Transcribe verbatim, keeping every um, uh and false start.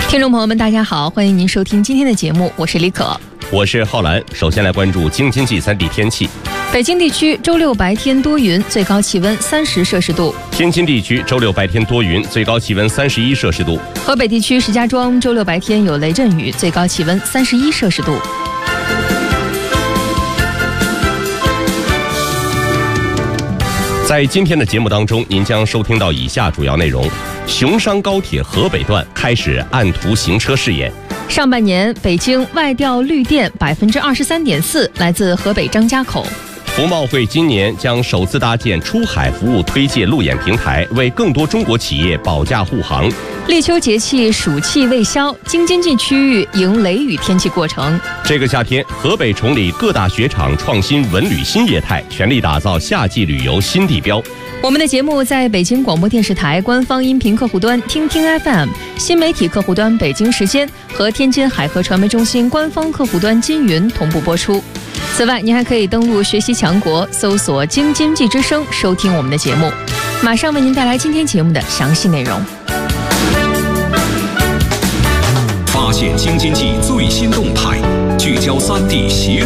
听众朋友们，大家好，欢迎您收听今天的节目，我是李可， 我是浩然。首先来关注京津冀三地天气。 北京地区周六白天多云，最高气温三十摄氏度； 天津地区周六白天多云，最高气温三十一摄氏度； 河北地区石家庄周六白天有雷阵雨，最高气温三十一摄氏度。 在今天的节目当中，您将收听到以下主要内容：雄商高铁河北段开始按图行车试验。 上半年北京外调绿电百分之二十三点四来自河北张家口。 服贸会今年将首次搭建出海服务推介路演平台，为更多中国企业保驾护航。 立秋节气暑气未消，京津冀区域迎雷雨天气过程。 这个夏天，河北崇礼各大雪场创新文旅新业态，全力打造夏季旅游新地标。 我们的节目在北京广播电视台官方音频客户端听听 F M、 新媒体客户端北京时间和天津海河传媒中心官方客户端金云同步播出。此外，您还可以登录学习强国，搜索京津冀之声收听我们的节目。马上为您带来今天节目的详细内容。 发现京津冀最新动态，聚焦三地协